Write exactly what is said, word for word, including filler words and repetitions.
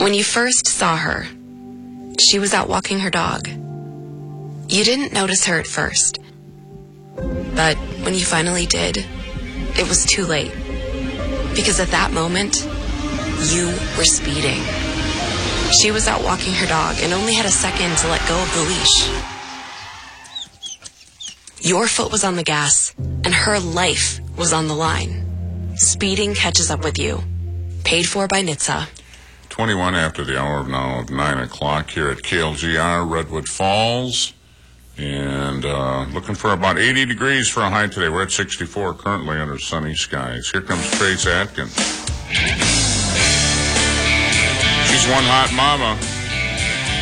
When you first saw her, she was out walking her dog. You didn't notice her at first, but when you finally did, it was too late. Because at that moment, you were speeding. She was out walking her dog and only had a second to let go of the leash. Your foot was on the gas, and her life was on the line. Speeding catches up with you. Paid for by N H T S A. twenty-one after the hour of now of nine o'clock here at K L G R, Redwood Falls. And uh, looking for about eighty degrees for a high today. We're at sixty-four currently under sunny skies. Here comes Trace Atkins. She's one hot mama.